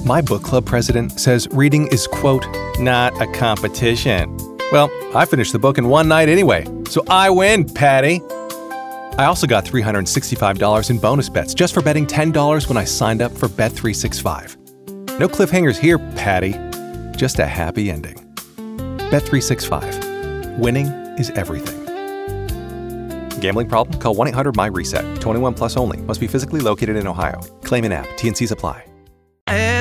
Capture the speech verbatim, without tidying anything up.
My book club president says reading is, quote, not a competition. Well, I finished the book in one night anyway, so I win, Patty. I also got three hundred sixty-five dollars in bonus bets just for betting ten dollars when I signed up for Bet three sixty-five. No cliffhangers here, Patty. Just a happy ending. Bet three sixty-five. Winning is everything. Gambling problem? Call one eight hundred my reset. twenty-one plus only. Must be physically located in Ohio. Claim in app. T N Cs apply.